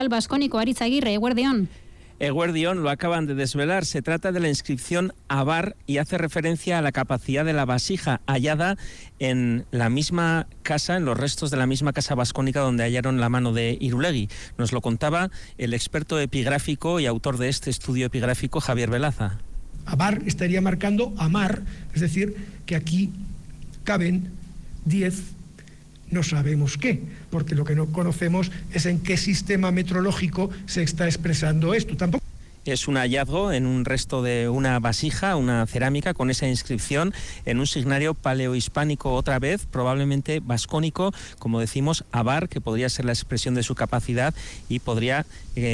Baskónico. Aritz Aguirre, eguerdión. Eguerdión, lo acaban de desvelar. Se trata de la inscripción Abar y hace referencia a la capacidad de la vasija hallada en la misma casa, en los restos de la misma casa vascónica donde hallaron la mano de Irulegui. Nos lo contaba el experto epigráfico y autor de este estudio epigráfico, Javier Velaza. Abar estaría marcando Amar, es decir, que aquí caben 10, no sabemos qué, porque lo que no conocemos es en qué sistema metrológico se está expresando esto. Tampoco es un hallazgo en un resto de una vasija, una cerámica con esa inscripción en un signario paleohispánico otra vez, probablemente vascónico, como decimos, Abar, que podría ser la expresión de su capacidad y podría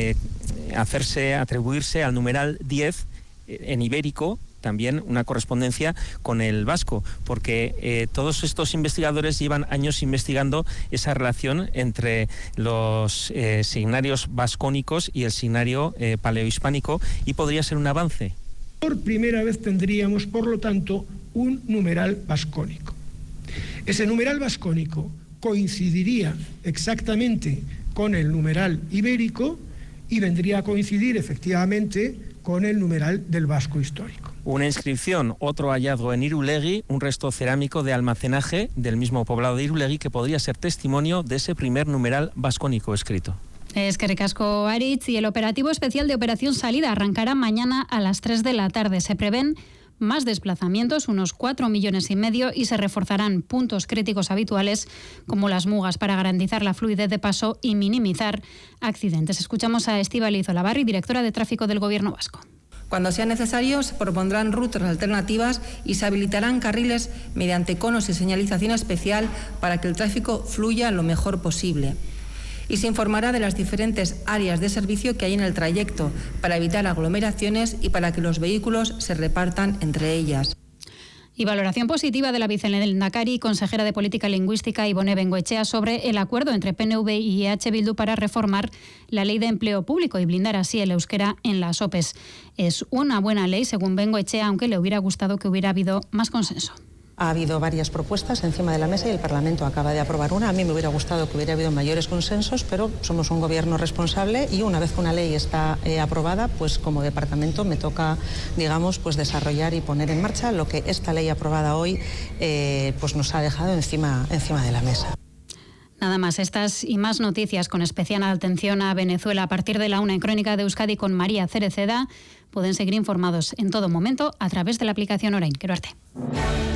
atribuirse al numeral 10 en ibérico, también una correspondencia con el vasco, porque todos estos investigadores llevan años investigando esa relación entre los signarios vascónicos y el signario paleohispánico, y podría ser un avance. Por primera vez tendríamos, por lo tanto, un numeral vascónico. Ese numeral vascónico coincidiría exactamente con el numeral ibérico y vendría a coincidir efectivamente con el numeral del vasco histórico. Una inscripción, otro hallazgo en Irulegui, un resto cerámico de almacenaje del mismo poblado de Irulegui que podría ser testimonio de ese primer numeral vascónico escrito. Eskerrik asko, Aritz. Y el operativo especial de Operación Salida arrancará mañana a las 3 de la tarde. Se prevén más desplazamientos, unos 4,5 millones, y se reforzarán puntos críticos habituales como las mugas para garantizar la fluidez de paso y minimizar accidentes. Escuchamos a Estíbaliz Olavarri, directora de Tráfico del Gobierno vasco. Cuando sea necesario, se propondrán rutas alternativas y se habilitarán carriles mediante conos y señalización especial para que el tráfico fluya lo mejor posible. Y se informará de las diferentes áreas de servicio que hay en el trayecto para evitar aglomeraciones y para que los vehículos se repartan entre ellas. Y valoración positiva de la vicelehendakari y consejera de Política Lingüística Ibone Bengoechea sobre el acuerdo entre PNV y EH Bildu para reformar la ley de empleo público y blindar así el euskera en las OPEs. Es una buena ley, según Bengoechea, aunque le hubiera gustado que hubiera habido más consenso. Ha habido varias propuestas encima de la mesa y el Parlamento acaba de aprobar una. A mí me hubiera gustado que hubiera habido mayores consensos, pero somos un gobierno responsable y una vez que una ley está aprobada, pues como departamento me toca, digamos, pues desarrollar y poner en marcha lo que esta ley aprobada hoy pues nos ha dejado encima de la mesa. Nada más, estas y más noticias con especial atención a Venezuela a partir de la 1 en Crónica de Euskadi con María Cereceda. Pueden seguir informados en todo momento a través de la aplicación Orain. Quero arte.